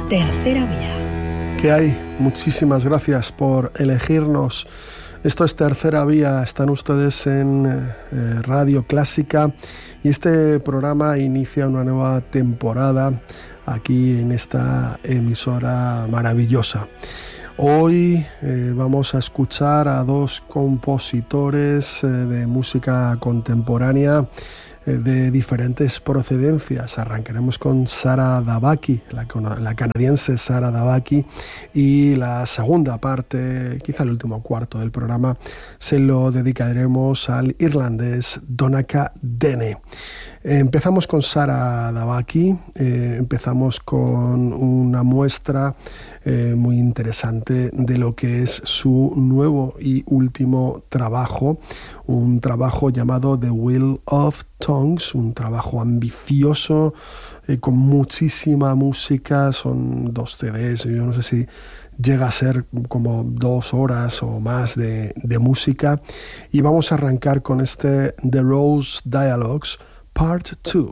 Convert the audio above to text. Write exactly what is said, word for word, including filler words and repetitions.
Tercera Vía. ¿Qué hay? Muchísimas gracias por elegirnos. Esto es Tercera Vía, están ustedes en eh, Radio Clásica y este programa inicia una nueva temporada aquí en esta emisora maravillosa. Hoy eh, vamos a escuchar a dos compositores eh, de música contemporánea eh, de diferentes procedencias. Arrancaremos con Sara Dabaki, la, la canadiense Sara Dabaki, y la segunda parte, quizá el último cuarto del programa, se lo dedicaremos al irlandés Donnacha Dene. Empezamos con Sara Dabaki, eh, empezamos con una muestra eh, muy interesante de lo que es su nuevo y último trabajo, un trabajo llamado The Wheel of Tongues, un trabajo ambicioso, eh, con muchísima música, son dos C Ds, yo no sé si llega a ser como dos horas o más de, de música, y vamos a arrancar con este The Rose Dialogues Part two.